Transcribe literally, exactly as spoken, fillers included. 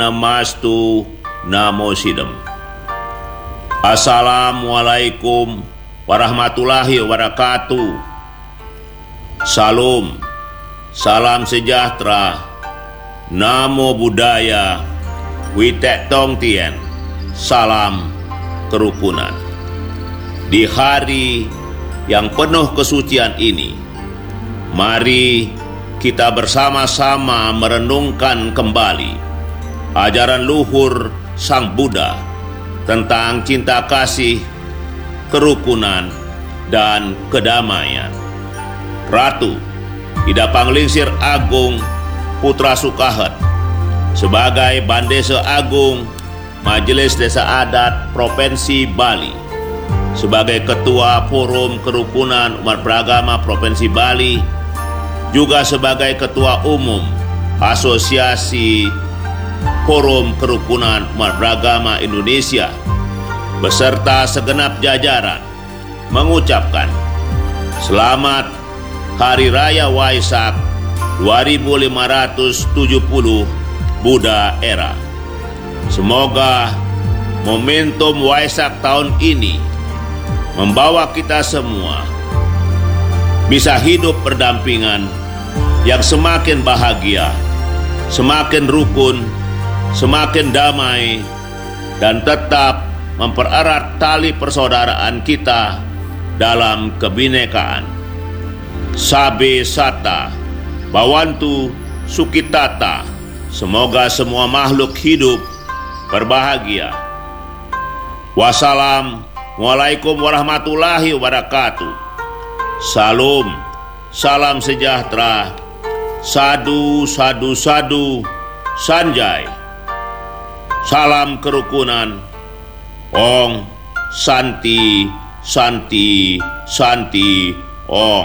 Namastu Namo Sidam. Assalamualaikum warahmatullahi wabarakatuh. Salam, salam sejahtera, Namo Buddhaya, Witek Tong Tien, salam kerukunan. Di hari yang penuh kesucian ini, mari kita bersama-sama merenungkan kembali ajaran luhur Sang Buddha tentang cinta kasih, kerukunan, dan kedamaian. Ratu Ida Panglingsir Agung Putra Sukahet sebagai Bandesa Agung Majelis Desa Adat Provinsi Bali, sebagai Ketua Forum Kerukunan Umat Beragama Provinsi Bali, juga sebagai Ketua Umum Asosiasi Forum Kerukunan Umat Beragama Indonesia, beserta segenap jajaran, mengucapkan selamat Hari Raya Waisak dua ribu lima ratus tujuh puluh Buddha Era. Semoga momentum Waisak tahun ini membawa kita semua bisa hidup berdampingan yang semakin bahagia, semakin rukun, semakin damai, dan tetap mempererat tali persaudaraan kita dalam kebinekaan. Sabe Sata, Bawantu Sukitata, semoga semua makhluk hidup berbahagia. Wassalamualaikum warahmatullahi wabarakatuh. Salam, salam sejahtera, sadu, sadu, sadu, sanjay. Salam kerukunan. Om Santi, Santi, Santi, Om.